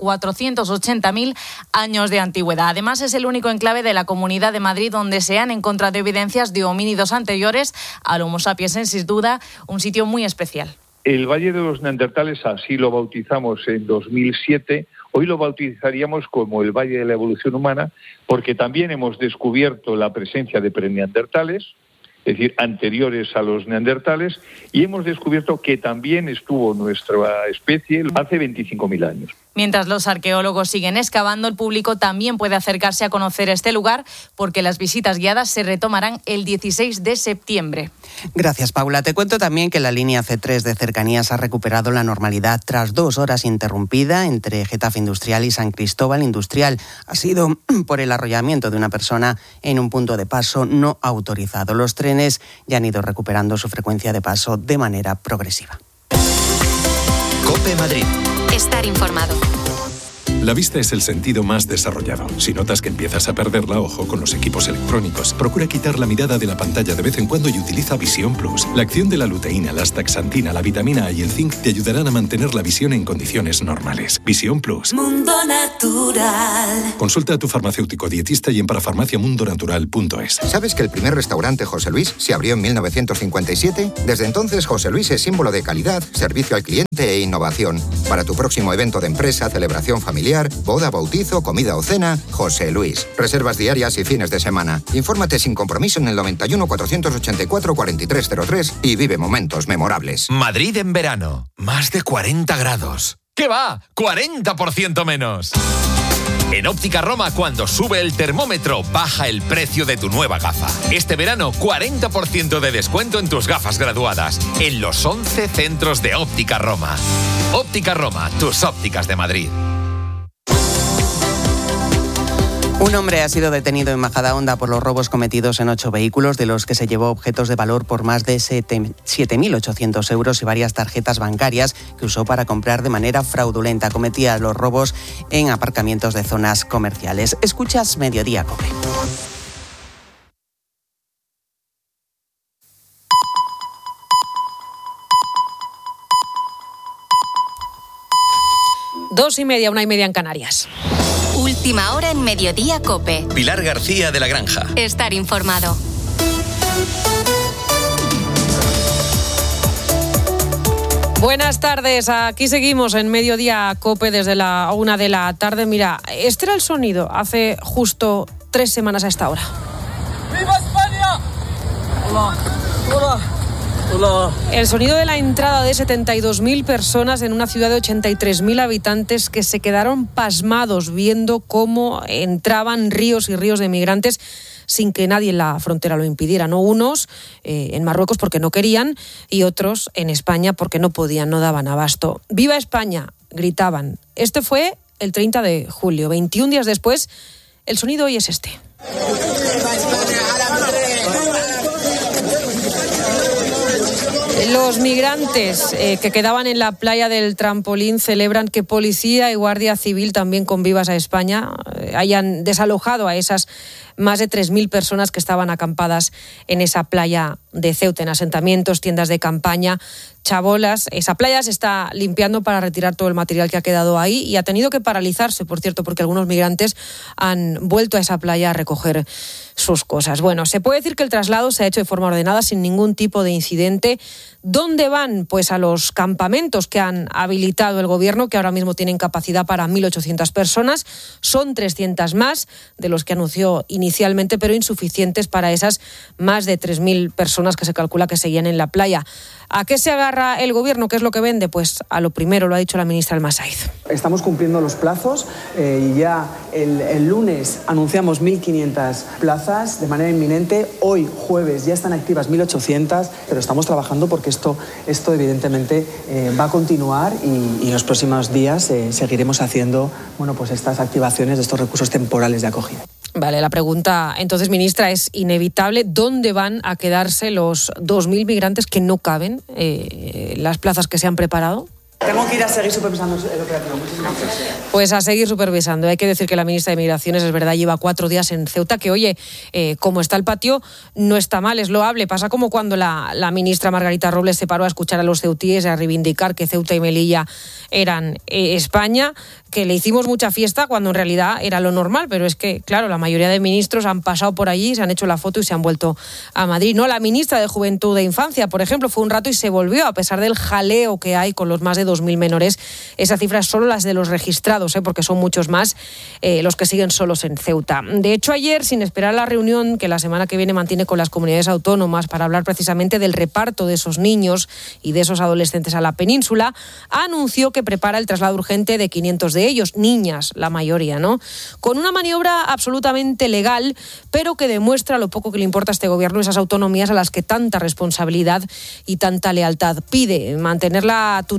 480.000 años de antigüedad. Además, es el único enclave de la Comunidad de Madrid donde se han encontrado evidencias de homínidos anteriores al Homo sapiens, sin duda un sitio muy especial. El Valle de los Neandertales, así lo bautizamos en 2007, hoy lo bautizaríamos como el Valle de la Evolución Humana, porque también hemos descubierto la presencia de preneandertales, es decir, anteriores a los neandertales, y hemos descubierto que también estuvo nuestra especie hace 25.000 años. Mientras los arqueólogos siguen excavando, el público también puede acercarse a conocer este lugar porque las visitas guiadas se retomarán el 16 de septiembre. Gracias, Paula. Te cuento también que la línea C3 de cercanías ha recuperado la normalidad tras 2 horas interrumpida entre Getafe Industrial y San Cristóbal Industrial. Ha sido por el arrollamiento de una persona en un punto de paso no autorizado. Los trenes ya han ido recuperando su frecuencia de paso de manera progresiva. COPE Madrid. Estar informado. La vista es el sentido más desarrollado. Si notas que empiezas a perderla, ojo con los equipos electrónicos. Procura quitar la mirada de la pantalla de vez en cuando y utiliza Visión Plus. La acción de la luteína, la astaxantina, la vitamina A y el zinc te ayudarán a mantener la visión en condiciones normales. Visión Plus. Mundo Natural. Consulta a tu farmacéutico dietista y en parafarmaciamundonatural.es. ¿Sabes que el primer restaurante José Luis se abrió en 1957? Desde entonces, José Luis es símbolo de calidad, servicio al cliente e innovación. Para tu próximo evento de empresa, celebración familiar, boda, bautizo, comida o cena, José Luis. Reservas diarias y fines de semana. Infórmate sin compromiso en el 91 484 4303 y vive momentos memorables. Madrid en verano. Más de 40 grados. ¿Qué va? ¡40% menos! En Óptica Roma, cuando sube el termómetro, baja el precio de tu nueva gafa. Este verano, 40% de descuento en tus gafas graduadas. En los 11 centros de Óptica Roma. Óptica Roma, tus ópticas de Madrid. Un hombre ha sido detenido en Majadahonda por los robos cometidos en 8 vehículos, de los que se llevó objetos de valor por más de 7.800 euros y varias tarjetas bancarias que usó para comprar de manera fraudulenta. Cometía los robos en aparcamientos de zonas comerciales. Escuchas Mediodía COPE. Dos y media, 1:30 en Canarias. Última hora en Mediodía COPE. Pilar García de la Granja. Estar informado. Buenas tardes, aquí seguimos en Mediodía COPE desde la 1 de la tarde. Mira, este era el sonido hace justo 3 semanas a esta hora. ¡Viva España! Hola, hola. Hola. El sonido de la entrada de 72.000 personas en una ciudad de 83.000 habitantes que se quedaron pasmados viendo cómo entraban ríos y ríos de migrantes sin que nadie en la frontera lo impidiera, ¿no? Unos en Marruecos porque no querían y otros en España porque no podían, no daban abasto. ¡Viva España!, gritaban. Este fue el 30 de julio. 21 días después, el sonido hoy es este. Los migrantes que quedaban en la playa del Trampolín celebran que Policía y Guardia Civil, también con Vivas a España, hayan desalojado a esas más de 3.000 personas que estaban acampadas en esa playa de Ceuta, en asentamientos, tiendas de campaña, chabolas. Esa playa se está limpiando para retirar todo el material que ha quedado ahí y ha tenido que paralizarse, por cierto, porque algunos migrantes han vuelto a esa playa a recoger sus cosas. Bueno, se puede decir que el traslado se ha hecho de forma ordenada, sin ningún tipo de incidente. ¿Dónde van? Pues a los campamentos que han habilitado el gobierno, que ahora mismo tienen capacidad para 1.800 personas. Son 300 más de los que anunció inicialmente, pero insuficientes para esas más de 3.000 personas que se calcula que seguían en la playa. ¿A qué se agarra el gobierno? ¿Qué es lo que vende? Pues a lo primero, lo ha dicho la ministra Almasaiz. Estamos cumpliendo los plazos y ya el lunes anunciamos 1.500 plazas de manera inminente. Hoy, jueves, ya están activas 1.800, pero estamos trabajando porque esto evidentemente va a continuar y en los próximos días seguiremos haciendo pues estas activaciones de estos recursos temporales de acogida. Vale, la pregunta entonces, ministra, es inevitable. ¿Dónde van a quedarse los 2.000 migrantes que no caben las plazas que se han preparado? Tengo que ir a seguir supervisando el operativo. Muchísimas gracias. Pues a seguir supervisando. Hay que decir que la ministra de Migraciones, es verdad, lleva 4 días en Ceuta, que oye, como está el patio, no está mal, es loable. Pasa como cuando la ministra Margarita Robles se paró a escuchar a los ceutíes y a reivindicar que Ceuta y Melilla eran España, que le hicimos mucha fiesta cuando en realidad era lo normal, pero es que, claro, la mayoría de ministros han pasado por allí, se han hecho la foto y se han vuelto a Madrid. No, la ministra de Juventud e Infancia, por ejemplo, fue un rato y se volvió, a pesar del jaleo que hay con los más de 2.000 menores. Esa cifra es solo las de los registrados, porque son muchos más los que siguen solos en Ceuta. De hecho, ayer, sin esperar la reunión que la semana que viene mantiene con las comunidades autónomas para hablar precisamente del reparto de esos niños y de esos adolescentes a la península, anunció que prepara el traslado urgente de 500 de ellos, niñas, la mayoría, ¿no? Con una maniobra absolutamente legal, pero que demuestra lo poco que le importa a este gobierno esas autonomías a las que tanta responsabilidad y tanta lealtad pide. Mantener la tutela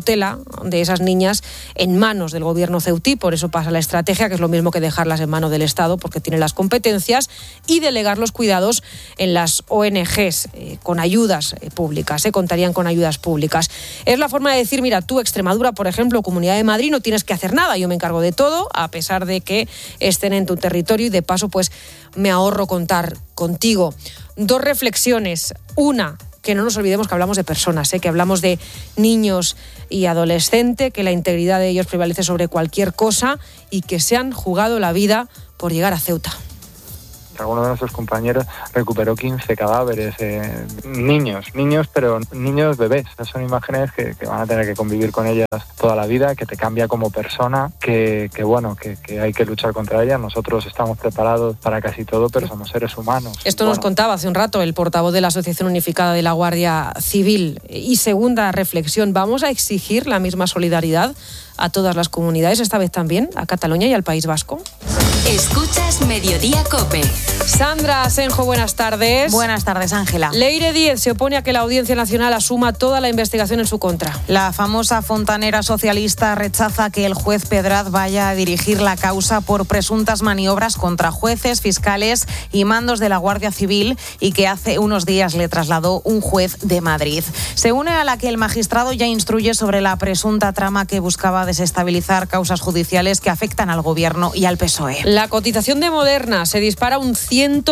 de esas niñas en manos del gobierno ceutí. Por eso pasa la estrategia, que es lo mismo que dejarlas en manos del Estado, porque tiene las competencias, y delegar los cuidados en las ONGs, con ayudas públicas, contarían con ayudas públicas. Es la forma de decir, mira, tú, Extremadura, por ejemplo, Comunidad de Madrid, no tienes que hacer nada, yo me encargo de todo, a pesar de que estén en tu territorio, y de paso, pues, me ahorro contar contigo. 2 reflexiones. Una, que no nos olvidemos que hablamos de personas, que hablamos de niños y adolescentes, que la integridad de ellos prevalece sobre cualquier cosa y que se han jugado la vida por llegar a Ceuta. Alguno de nuestros compañeros recuperó 15 cadáveres, niños, pero niños bebés. Son imágenes que van a tener que convivir con ellas toda la vida, que te cambia como persona, que hay que luchar contra ellas. Nosotros estamos preparados para casi todo, pero somos seres humanos. Esto nos contaba hace un rato el portavoz de la Asociación Unificada de la Guardia Civil. Y segunda reflexión, ¿vamos a exigir la misma solidaridad a todas las comunidades, esta vez también a Cataluña y al País Vasco? Escuchas Mediodía COPE. Sandra Asenjo, buenas tardes. Buenas tardes, Ángela. Leire Díez se opone a que la Audiencia Nacional asuma toda la investigación en su contra. La famosa fontanera socialista rechaza que el juez Pedraz vaya a dirigir la causa por presuntas maniobras contra jueces, fiscales y mandos de la Guardia Civil, y que hace unos días le trasladó un juez de Madrid. Se une a la que el magistrado ya instruye sobre la presunta trama que buscaba desestabilizar causas judiciales que afectan al Gobierno y al PSOE. La cotización de Moderna se dispara un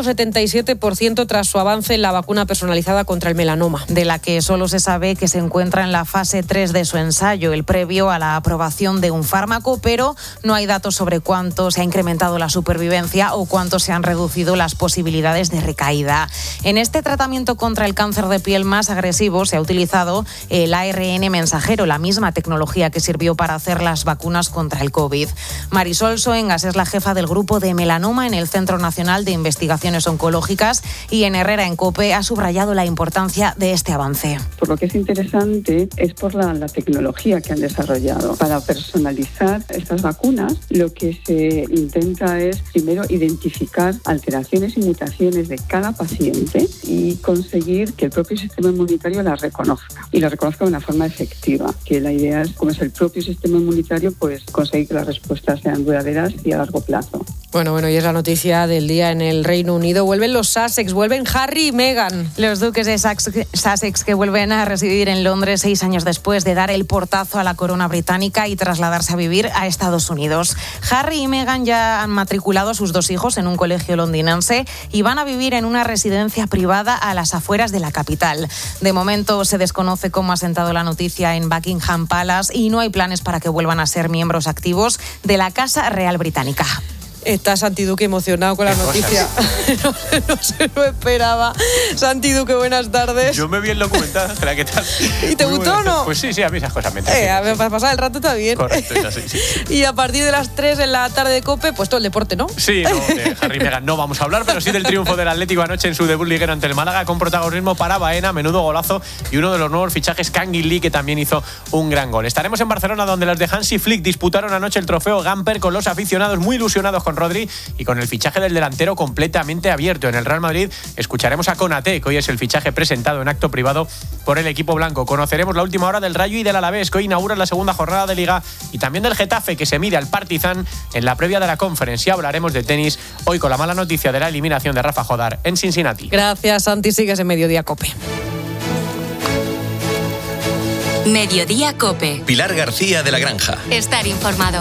177% tras su avance en la vacuna personalizada contra el melanoma, de la que solo se sabe que se encuentra en la fase 3 de su ensayo, el previo a la aprobación de un fármaco, pero no hay datos sobre cuánto se ha incrementado la supervivencia o cuánto se han reducido las posibilidades de recaída. En este tratamiento contra el cáncer de piel más agresivo se ha utilizado el ARN mensajero, la misma tecnología que sirvió para hacer las vacunas contra el COVID. Marisol Soengas es la jefa del grupo de melanoma en el Centro Nacional de Investigaciones Oncológicas, y en Herrera en COPE ha subrayado la importancia de este avance. Por lo que es interesante es por la tecnología que han desarrollado. Para personalizar estas vacunas, lo que se intenta es primero identificar alteraciones y mutaciones de cada paciente y conseguir que el propio sistema inmunitario las reconozca, y las reconozca de una forma efectiva. Que la idea es, como es el propio sistema inmunitario, pues conseguir que las respuestas sean duraderas y a largo plazo. Bueno, y es la noticia del día en el Reino Unido. Vuelven los Sussex, vuelven Harry y Meghan. Los duques de Sussex, que vuelven a residir en Londres 6 años después de dar el portazo a la corona británica y trasladarse a vivir a Estados Unidos. Harry y Meghan ya han matriculado a sus 2 hijos en un colegio londinense y van a vivir en una residencia privada a las afueras de la capital. De momento se desconoce cómo ha sentado la noticia en Buckingham Palace y no hay planes para que vuelvan a ser miembros activos de la Casa Real Británica. Está Santi Duque emocionado con la noticia. No se lo esperaba. Santi Duque, buenas tardes. Yo me vi el documental, Ángela, ¿qué tal? ¿Y te gustó o no? Pues sí, a mí esas cosas me entretienen. Para pasar el rato está bien. Correcto, es así, sí. Y a partir de las 3 en la tarde de COPE, pues todo el deporte, ¿no? Sí, no, de Harry y Meghan no vamos a hablar, pero sí del triunfo del Atlético anoche en su debut liguero ante el Málaga, con protagonismo para Baena, menudo golazo, y uno de los nuevos fichajes, Kangin Lee, que también hizo un gran gol. Estaremos en Barcelona, donde los de Hansi Flick disputaron anoche el trofeo Gamper con los aficionados muy ilusionados con Rodri y con el fichaje del delantero completamente abierto. En el Real Madrid escucharemos a Konaté, que hoy es el fichaje presentado en acto privado por el equipo blanco. Conoceremos la última hora del Rayo y del Alavés, que hoy inaugura la segunda jornada de Liga, y también del Getafe, que se mide al Partizan en la previa de la Conference. Y hablaremos de tenis hoy con la mala noticia de la eliminación de Rafa Jodar en Cincinnati. Gracias, Santi. Sigues en Mediodía COPE. Mediodía COPE. Pilar García de la Granja. Estar informado.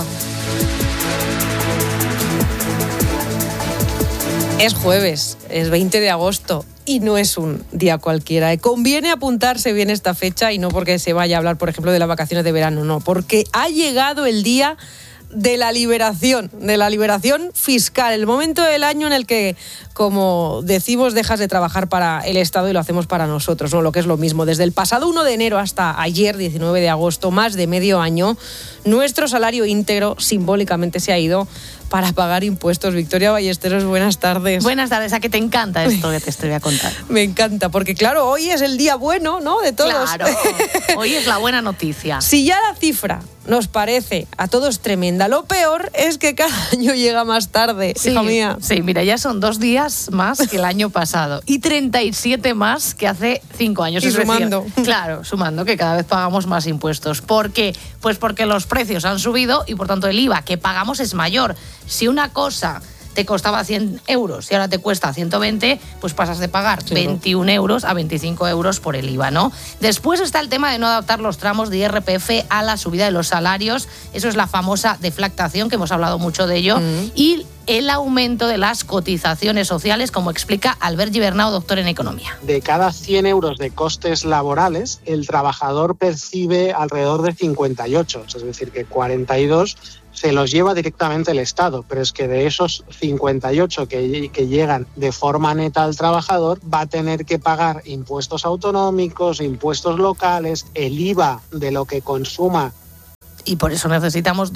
Es jueves, es 20 de agosto y no es un día cualquiera. Conviene apuntarse bien esta fecha, y no porque se vaya a hablar, por ejemplo, de las vacaciones de verano, no, porque ha llegado el día de la liberación fiscal, el momento del año en el que, como decimos, dejas de trabajar para el Estado y lo hacemos para nosotros, ¿no? Lo que es lo mismo. Desde el pasado 1 de enero hasta ayer, 19 de agosto, más de medio año, nuestro salario íntegro simbólicamente se ha ido para pagar impuestos. Victoria Ballesteros, buenas tardes. Buenas tardes, ¿a qué te encanta esto que te estoy a contar? Me encanta, porque claro, hoy es el día bueno, ¿no?, de todos. Claro, hoy es la buena noticia. Si ya la cifra nos parece a todos tremenda, lo peor es que cada año llega más tarde, hija mía. Sí, mira, ya son 2 días más que el año pasado y 37 más que hace 5 años. Y sumando. Decir, claro, sumando, que cada vez pagamos más impuestos. ¿Por qué? Pues porque los precios han subido y por tanto el IVA que pagamos es mayor. Si una cosa te costaba 100 euros y ahora te cuesta 120, pues pasas de pagar 21 euros a 25 euros por el IVA, ¿no? Después está el tema de no adaptar los tramos de IRPF a la subida de los salarios. Eso es la famosa deflactación, que hemos hablado mucho de ello. Y el aumento de las cotizaciones sociales, como explica Albert Gibernau, doctor en Economía. De cada 100 euros de costes laborales, el trabajador percibe alrededor de 58, es decir, que 42 se los lleva directamente el Estado, pero es que de esos 58 que llegan de forma neta al trabajador, va a tener que pagar impuestos autonómicos, impuestos locales, el IVA de lo que consuma. Y por eso necesitamos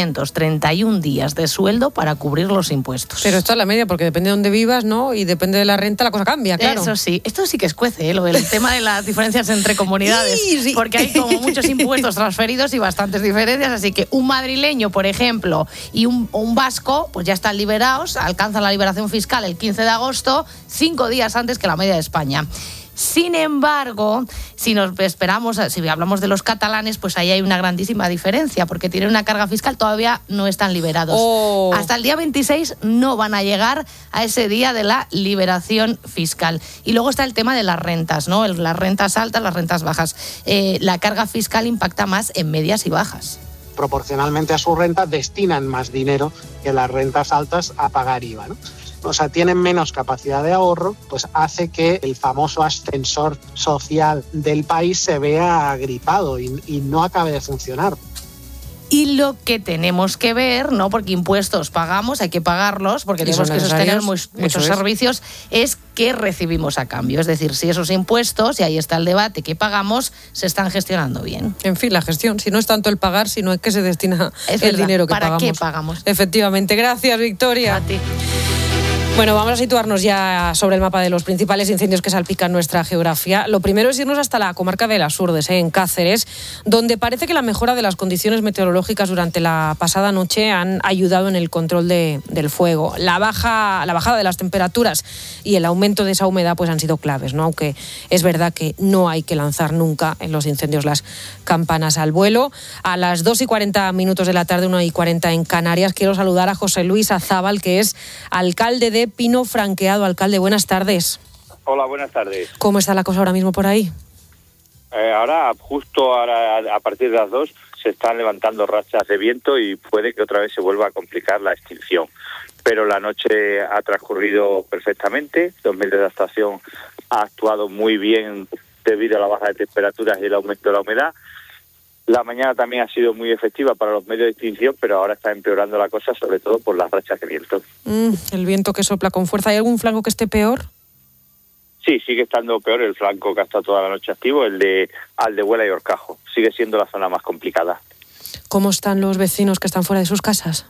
231 días de sueldo para cubrir los impuestos. Pero esto es la media, porque depende de dónde vivas, ¿no? Y depende de la renta, la cosa cambia, claro. Eso sí, esto sí que escuece, ¿eh? Lo del tema de las diferencias entre comunidades. Sí. Porque hay como muchos impuestos transferidos y bastantes diferencias, así que un madrileño, por ejemplo, y un vasco, pues ya están liberados, alcanzan la liberación fiscal el 15 de agosto, 5 días antes que la media de España. Sin embargo, si hablamos de los catalanes, pues ahí hay una grandísima diferencia, porque tienen una carga fiscal, todavía no están liberados. Hasta el día 26 no van a llegar a ese día de la liberación fiscal. Y luego está el tema de las rentas, ¿no? Las rentas altas, las rentas bajas. La carga fiscal impacta más en medias y bajas. Proporcionalmente a su renta destinan más dinero que las rentas altas a pagar IVA, ¿no? O sea, tienen menos capacidad de ahorro, pues hace que el famoso ascensor social del país se vea agripado y no acabe de funcionar. Y lo que tenemos que ver, ¿no? Porque impuestos pagamos, hay que pagarlos, porque tenemos que sostener muchos servicios, es qué recibimos a cambio. Es decir, si esos impuestos, y ahí está el debate, que pagamos, se están gestionando bien. En fin, la gestión, si no es tanto el pagar, sino es que se destina el dinero que pagamos. ¿Para qué pagamos? Efectivamente. Gracias, Victoria. A ti. Bueno, vamos a situarnos ya sobre el mapa de los principales incendios que salpican nuestra geografía. Lo primero es irnos hasta la comarca de Las Urdes, en Cáceres, donde parece que la mejora de las condiciones meteorológicas durante la pasada noche han ayudado en el control del fuego. La bajada de las temperaturas y el aumento de esa humedad pues han sido claves, ¿no? Aunque es verdad que no hay que lanzar nunca en los incendios las campanas al vuelo. A las 2:40 de la tarde, 1:40 en Canarias, quiero saludar a José Luis Azábal, que es alcalde de Pino Franqueado. Alcalde, buenas tardes. Hola, buenas tardes. ¿Cómo está la cosa ahora mismo por ahí? Ahora, a partir de las 2, se están levantando rachas de viento y puede que otra vez se vuelva a complicar la extinción. Pero la noche ha transcurrido perfectamente, los medios de adaptación han actuado muy bien debido a la baja de temperaturas y el aumento de la humedad. La mañana también ha sido muy efectiva para los medios de extinción, pero ahora está empeorando la cosa, sobre todo por las rachas de viento. El viento que sopla con fuerza. ¿Hay algún flanco que esté peor? Sí, sigue estando peor el flanco que ha estado toda la noche activo, el de Aldehuela y Horcajo. Sigue siendo la zona más complicada. ¿Cómo están los vecinos que están fuera de sus casas?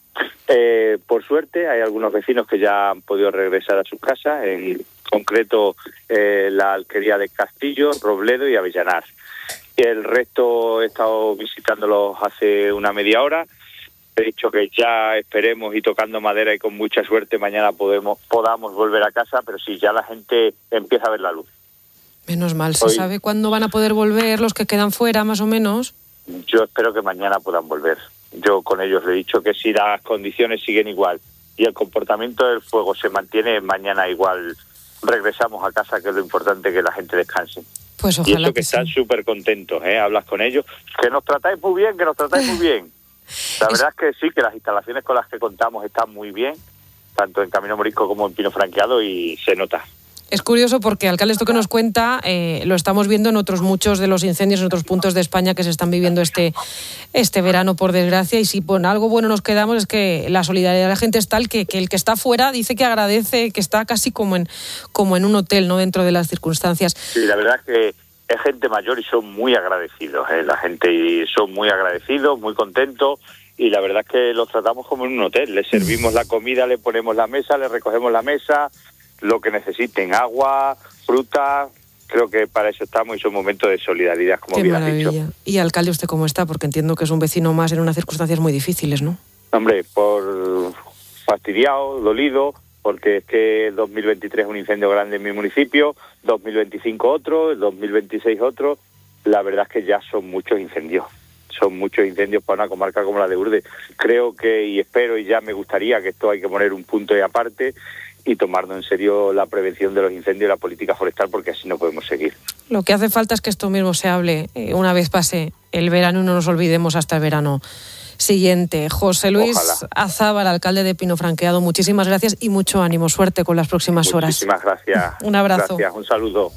Por suerte, hay algunos vecinos que ya han podido regresar a sus casas, en concreto la alquería de Castillo, Robledo y Avellanar. El resto he estado visitándolos hace una media hora. He dicho que ya esperemos y tocando madera y con mucha suerte mañana podamos volver a casa, pero sí, ya la gente empieza a ver la luz. Menos mal. ¿Se sabe cuándo van a poder volver los que quedan fuera, más o menos? Yo espero que mañana puedan volver. Yo con ellos le he dicho que si las condiciones siguen igual y el comportamiento del fuego se mantiene, mañana igual regresamos a casa, que es lo importante, que la gente descanse. Pues ojalá. Y eso que están súper contentos, hablas con ellos, que nos tratáis muy bien, La verdad es que sí, que las instalaciones con las que contamos están muy bien, tanto en Camino Morisco como en Pino Franqueado, y se nota. Es curioso porque, alcalde, esto que nos cuenta lo estamos viendo en muchos de los incendios en otros puntos de España que se están viviendo este verano, por desgracia. Y si por algo bueno nos quedamos es que la solidaridad de la gente es tal que el que está fuera dice que agradece, que está casi como en un hotel, ¿no?, dentro de las circunstancias. Sí, la verdad es que es gente mayor y son muy agradecidos, La gente, y son muy agradecidos, muy contentos, y la verdad es que los tratamos como en un hotel. Les servimos la comida, le ponemos la mesa, le recogemos la mesa, lo que necesiten, agua, fruta. Creo que para eso estamos y son momentos de solidaridad, como bien has dicho. Y alcalde, ¿usted cómo está? Porque entiendo que es un vecino más en unas circunstancias muy difíciles, ¿no? Hombre, por fastidiado, dolido, porque es que 2023 un incendio grande en mi municipio, 2025 otro, 2026 otro. La verdad es que ya son muchos incendios para una comarca como la de Urde. Creo que, y espero, y ya me gustaría que esto hay que poner un punto y aparte y tomarnos en serio la prevención de los incendios y la política forestal, porque así no podemos seguir. Lo que hace falta es que esto mismo se hable una vez pase el verano y no nos olvidemos hasta el verano siguiente. José Luis Azábal, alcalde de Pino Franqueado, muchísimas gracias y mucho ánimo. Suerte con las próximas horas. Muchísimas gracias. Un abrazo. Gracias, un saludo.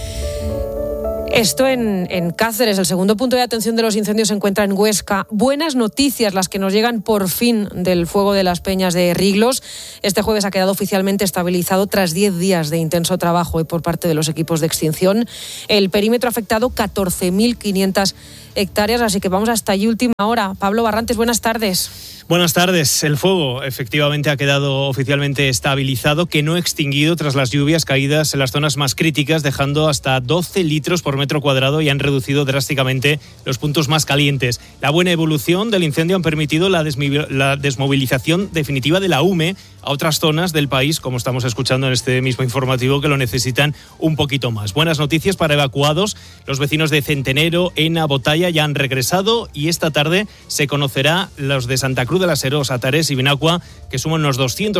Esto en Cáceres, el segundo punto de atención de los incendios se encuentra en Huesca. Buenas noticias las que nos llegan por fin del fuego de las Peñas de Riglos. Este jueves ha quedado oficialmente estabilizado tras 10 días de intenso trabajo por parte de los equipos de extinción. El perímetro ha afectado 14.500 hectáreas, así que vamos hasta allí última hora. Pablo Barrantes, buenas tardes. Buenas tardes. El fuego efectivamente ha quedado oficialmente estabilizado, que no extinguido tras las lluvias caídas en las zonas más críticas, dejando hasta 12 litros por metro cuadrado y han reducido drásticamente los puntos más calientes. La buena evolución del incendio han permitido la desmovilización definitiva de la UME a otras zonas del país, como estamos escuchando en este mismo informativo, que lo necesitan un poquito más. Buenas noticias para evacuados. Los vecinos de Centenero, Ena, Botalla ya han regresado y esta tarde se conocerá los de Santa Cruz de la Serós, Atarés y Benacua, que suman unos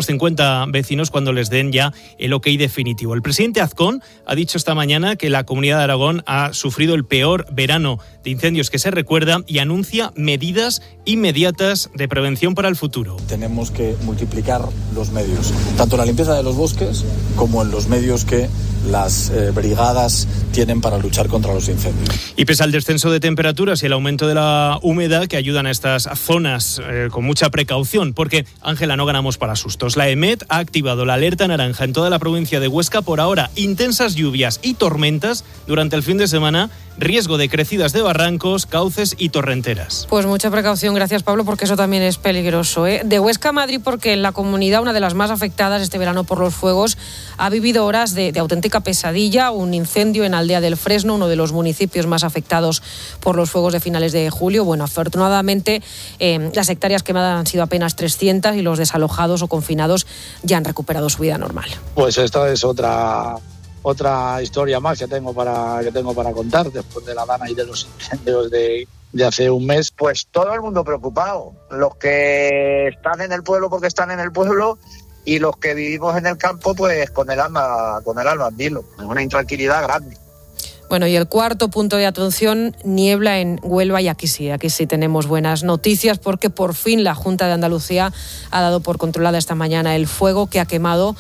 250 vecinos cuando les den ya el ok definitivo. El presidente Azcón ha dicho esta mañana que la Comunidad de Aragón ha sufrido el peor verano de incendios que se recuerda y anuncia medidas inmediatas de prevención para el futuro. Tenemos que multiplicar los medios, tanto en la limpieza de los bosques como en los medios que las brigadas tienen para luchar contra los incendios. Y pese al descenso de temperaturas y el aumento de la humedad que ayudan a estas zonas con mucha precaución, porque, Ángela, no ganamos para sustos. La EMET ha activado la alerta naranja en toda la provincia de Huesca por ahora. Intensas lluvias y tormentas durante el fin de semana, riesgo de crecidas de barrancos, cauces y torrenteras. Pues mucha precaución, gracias Pablo, porque eso también es peligroso. De Huesca a Madrid, porque en la comunidad, una de las más afectadas este verano por los fuegos, ha vivido horas de auténtica pesadilla. Un incendio en Aldea del Fresno, uno de los municipios más afectados por los fuegos de finales de julio. Bueno, afortunadamente las hectáreas quemadas han sido apenas 300 y los desalojados o confinados ya han recuperado su vida normal. Pues esta es otra historia más que tengo para contar después de la Dana y de los incendios de hace un mes. Pues todo el mundo preocupado, los que están en el pueblo porque están en el pueblo y los que vivimos en el campo pues con el alma en vilo. Es una intranquilidad grande. Bueno, y el cuarto punto de atención, niebla en Huelva, y aquí sí tenemos buenas noticias, porque por fin la Junta de Andalucía ha dado por controlada esta mañana el fuego que ha quemado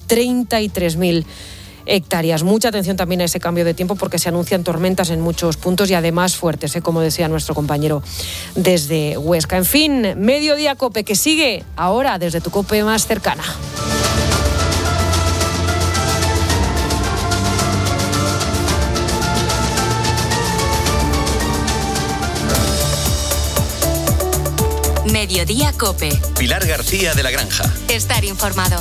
33.000 hectáreas. Mucha atención también a ese cambio de tiempo, porque se anuncian tormentas en muchos puntos y además fuertes, como decía nuestro compañero desde Huesca. En fin, Mediodía COPE, que sigue ahora desde tu COPE más cercana. Mediodía COPE. Pilar García de la Granja. Estar informado.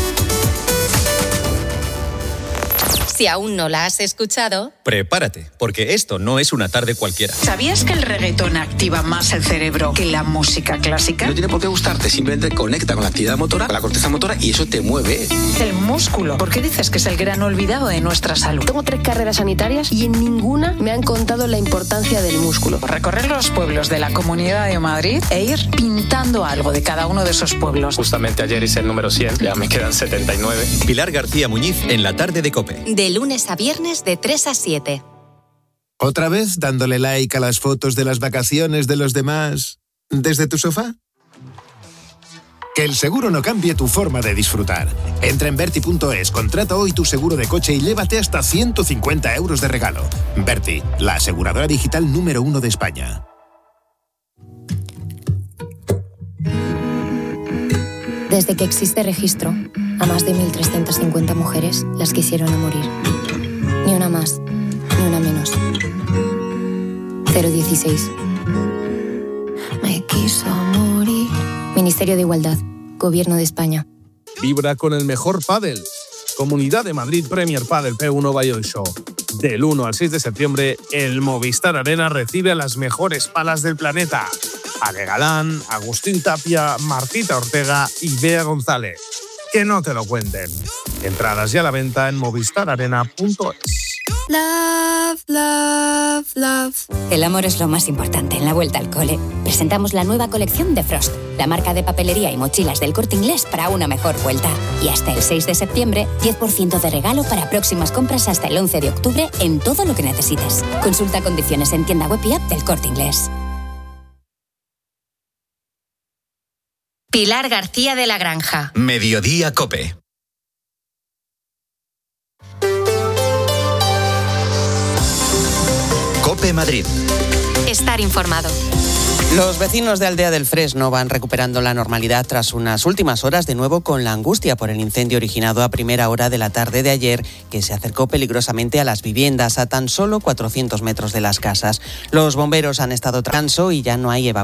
Si aún no la has escuchado, prepárate, porque esto no es una tarde cualquiera. ¿Sabías que el reggaetón activa más el cerebro que la música clásica? No tiene por qué gustarte, simplemente conecta con la actividad motora, con la corteza motora, y eso te mueve. El músculo. ¿Por qué dices que es el gran olvidado de nuestra salud? Tengo 3 carreras sanitarias y en ninguna me han contado la importancia del músculo. Recorrer los pueblos de la Comunidad de Madrid e ir pintando algo de cada uno de esos pueblos. Justamente ayer hice el número 100, ya me quedan 79. Pilar García Muñiz en la tarde de COPE. De lunes a viernes de 3 a 7. ¿Otra vez dándole like a las fotos de las vacaciones de los demás desde tu sofá? Que el seguro no cambie tu forma de disfrutar. Entra en Berti.es, contrata hoy tu seguro de coche y llévate hasta 150 euros de regalo. Berti, la aseguradora digital número 1 de España. Desde que existe registro, a más de 1.350 mujeres las quisieron a morir. Ni una más, ni una menos. 016. Me quiso morir. Ministerio de Igualdad, Gobierno de España. Vibra con el mejor pádel. Comunidad de Madrid Premier Padel P1 Bayo Show. Del 1 al 6 de septiembre, el Movistar Arena recibe a las mejores palas del planeta. Ale Galán, Agustín Tapia, Martita Ortega y Bea González. Que no te lo cuenten. Entradas ya a la venta en movistararena.es. Love, love, love. El amor es lo más importante en la vuelta al cole. Presentamos la nueva colección de Frost, la marca de papelería y mochilas del Corte Inglés para una mejor vuelta. Y hasta el 6 de septiembre, 10% de regalo para próximas compras hasta el 11 de octubre en todo lo que necesites. Consulta condiciones en tienda web y app del Corte Inglés. Pilar García de la Granja. Mediodía COPE. COPE Madrid. Estar informado. Los vecinos de Aldea del Fresno van recuperando la normalidad tras unas últimas horas de nuevo con la angustia por el incendio originado a primera hora de la tarde de ayer, que se acercó peligrosamente a las viviendas a tan solo 400 metros de las casas. Los bomberos han estado transo y ya no hay evacuación